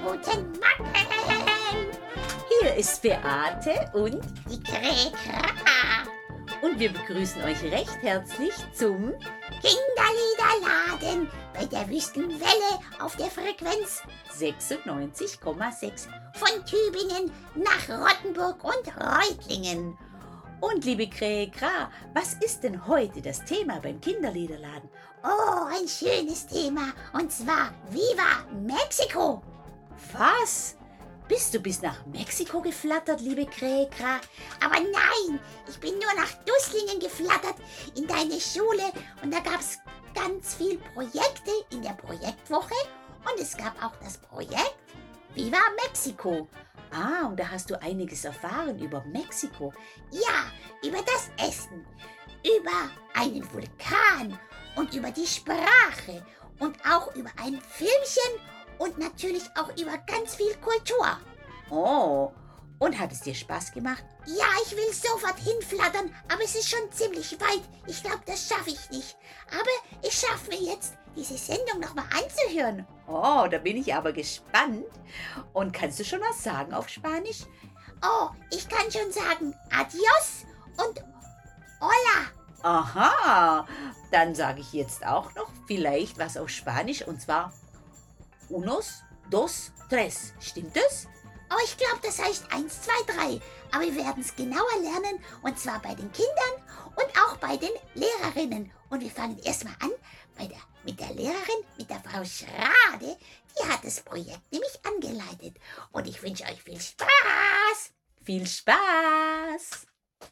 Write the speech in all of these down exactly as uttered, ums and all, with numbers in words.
guten Morgen. Hier ist Beate und die Krekra. Und wir begrüßen euch recht herzlich zum Kinderliederladen bei der Wüstenwelle auf der Frequenz sechsundneunzig Komma sechs von Tübingen nach Rottenburg und Reutlingen. Und liebe Krekra, was ist denn heute das Thema beim Kinderliederladen? Oh, ein schönes Thema, und zwar Viva Mexiko. Was? Bist du bis nach Mexiko geflattert, liebe Krekra? Aber nein, ich bin nur nach Dusslingen geflattert in deine Schule, und da gab es ganz viel Projekte in der Projektwoche, und es gab auch das Projekt Viva Mexiko. Ah, und da hast du einiges erfahren über Mexiko. Ja, über das Essen, über einen Vulkan und über die Sprache und auch über ein Filmchen und natürlich auch über ganz viel Kultur. Oh, und hat es dir Spaß gemacht? Ja, ich will sofort hinflattern, aber es ist schon ziemlich weit. Ich glaube, das schaffe ich nicht. Aber ich schaffe mir jetzt, diese Sendung nochmal anzuhören. Oh, da bin ich aber gespannt. Und kannst du schon was sagen auf Spanisch? Oh, ich kann schon sagen Adios und Hola. Aha, dann sage ich jetzt auch noch vielleicht was auf Spanisch, und zwar unos, dos, tres. Stimmt das? Oh, ich glaube, das heißt eins, zwei, drei. Aber wir werden es genauer lernen, und zwar bei den Kindern und auch bei den Lehrerinnen. Und wir fangen erstmal an bei der, mit der Lehrerin, mit der Frau Schrade. Die hat das Projekt nämlich angeleitet. Und ich wünsche euch viel Spaß. Viel Spaß!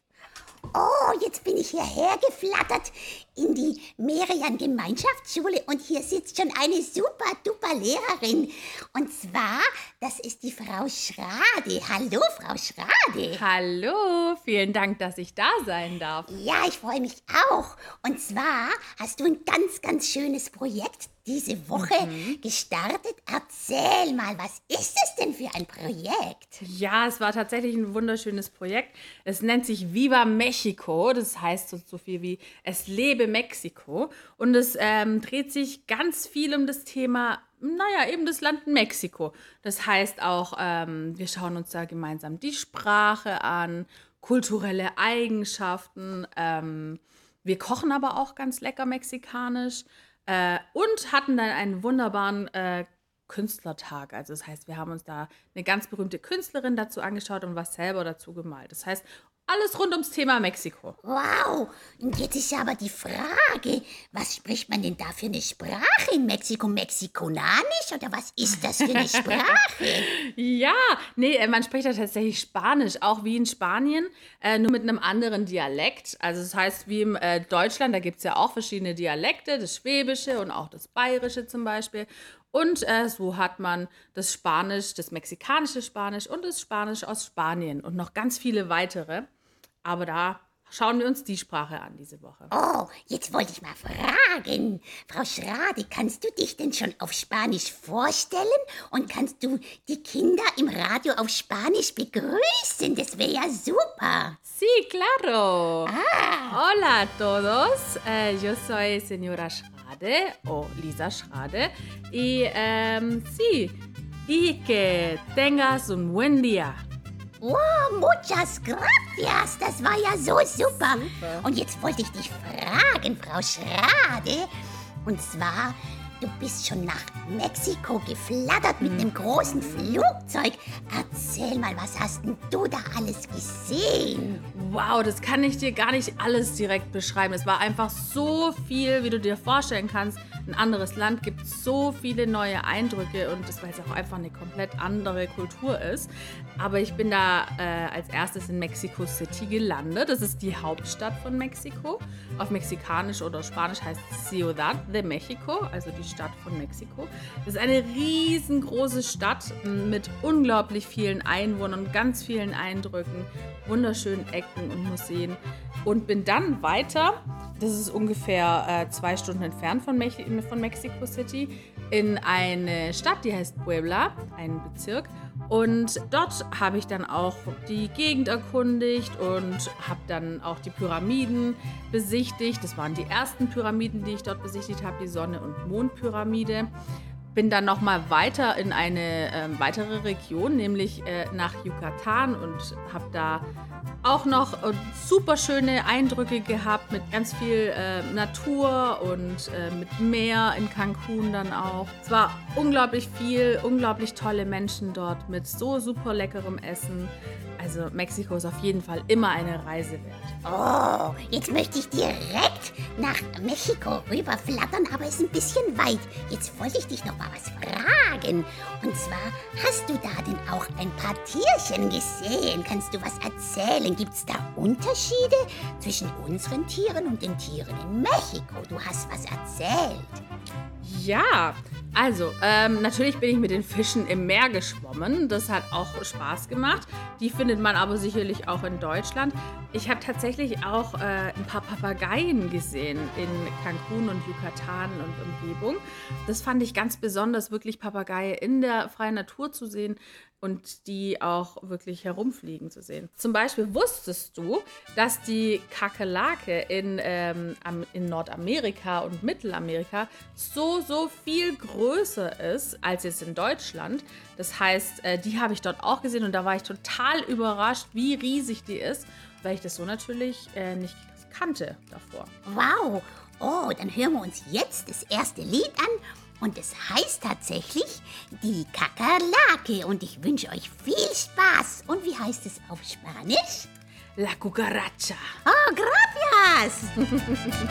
Oh, jetzt bin ich hierher geflattert in die Merian-Gemeinschaftsschule, und hier sitzt schon eine super duper Lehrerin. Und zwar, das ist die Frau Schrade. Hallo, Frau Schrade. Hallo, vielen Dank, dass ich da sein darf. Ja, ich freue mich auch. Und zwar hast du ein ganz, ganz schönes Projekt diese Woche mhm. gestartet. Erzähl mal, was ist es denn für ein Projekt? Ja, es war tatsächlich ein wunderschönes Projekt. Es nennt sich Viva Mexico. Das heißt so, so viel wie Es lebe Mexiko. Und es ähm, dreht sich ganz viel um das Thema, naja, eben das Land Mexiko. Das heißt auch, ähm, wir schauen uns da gemeinsam die Sprache an, kulturelle Eigenschaften. Ähm, wir kochen aber auch ganz lecker mexikanisch. Äh, und hatten dann einen wunderbaren äh, Künstlertag. Also das heißt, wir haben uns da eine ganz berühmte Künstlerin dazu angeschaut und was selber dazu gemalt. Das heißt, alles rund ums Thema Mexiko. Wow, und jetzt ist aber die Frage, was spricht man denn da für eine Sprache in Mexiko? Mexikonanisch oder was ist das für eine Sprache? Ja, nee, man spricht da tatsächlich Spanisch, auch wie in Spanien, äh, nur mit einem anderen Dialekt. Also das heißt, wie in äh, Deutschland, da gibt es ja auch verschiedene Dialekte, das Schwäbische und auch das Bayerische zum Beispiel. Und äh, so hat man das Spanisch, das mexikanische Spanisch und das Spanisch aus Spanien und noch ganz viele weitere. Aber da schauen wir uns die Sprache an diese Woche. Oh, jetzt wollte ich mal fragen. Frau Schrade, kannst du dich denn schon auf Spanisch vorstellen? Und kannst du die Kinder im Radio auf Spanisch begrüßen? Das wäre ja super. Sí, claro. Ah. Hola a todos. Eh, yo soy señora Schrade o Lisa Schrade. Y um, sí, y que tengas un buen día. Wow, muchas gracias. Das war ja so super. super. Und jetzt wollte ich dich fragen, Frau Schrade. Und zwar, du bist schon nach Mexiko geflattert mit einem großen Flugzeug. Erzähl mal, was hast denn du da alles gesehen? Wow, das kann ich dir gar nicht alles direkt beschreiben. Es war einfach so viel, wie du dir vorstellen kannst. Ein anderes Land gibt so viele neue Eindrücke, und das, weil es auch einfach eine komplett andere Kultur ist. Aber ich bin da äh, als erstes in Mexico City gelandet. Das ist die Hauptstadt von Mexiko. Auf Mexikanisch oder Spanisch heißt Ciudad de México, also die Stadt von Mexiko. Das ist eine riesengroße Stadt mit unglaublich vielen Einwohnern und ganz vielen Eindrücken, wunderschönen Ecken und Museen. Und bin dann weiter, das ist ungefähr äh, zwei Stunden entfernt von, Mex- von Mexico City, in eine Stadt, die heißt Puebla, ein Bezirk. Und dort habe ich dann auch die Gegend erkundigt und habe dann auch die Pyramiden besichtigt. Das waren die ersten Pyramiden, die ich dort besichtigt habe, die Sonne- und Mondpyramide. bin dann nochmal weiter in eine äh, weitere Region, nämlich äh, nach Yucatan und habe da auch noch äh, super schöne Eindrücke gehabt mit ganz viel äh, Natur und äh, mit Meer in Cancun dann auch. Es war unglaublich viel, unglaublich tolle Menschen dort mit so super leckerem Essen. Also Mexiko ist auf jeden Fall immer eine Reise wert. Oh, jetzt möchte ich direkt nach Mexiko rüberflattern, aber es ist ein bisschen weit. Jetzt wollte ich dich noch mal was fragen. Und zwar, hast du da denn auch ein paar Tierchen gesehen? Kannst du was erzählen? Gibt es da Unterschiede zwischen unseren Tieren und den Tieren in Mexiko? Du hast was erzählt. Ja, also ähm, natürlich bin ich mit den Fischen im Meer geschwommen. Das hat auch Spaß gemacht. Die findet man aber sicherlich auch in Deutschland. Ich habe tatsächlich auch äh, ein paar Papageien gesehen in Cancun und Yucatan und Umgebung. Das fand ich ganz besonders, wirklich Papageie in der freien Natur zu sehen und die auch wirklich herumfliegen zu sehen. Zum Beispiel wusstest du, dass die Kakerlake in, ähm, in Nordamerika und Mittelamerika so, so viel größer ist als jetzt in Deutschland. Das heißt, äh, die habe ich dort auch gesehen und da war ich total überrascht, wie riesig die ist, weil ich das so natürlich äh, nicht kannte davor. Wow. Oh, dann hören wir uns jetzt das erste Lied an. Und es heißt tatsächlich die Kakerlake. Und ich wünsche euch viel Spaß. Und wie heißt es auf Spanisch? La cucaracha. Oh, gracias.